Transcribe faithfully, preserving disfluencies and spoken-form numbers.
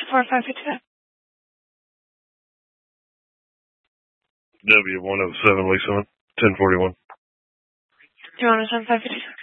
four five two two. W one oh seven, Lisa, ten forty-one. two one oh seven five two two.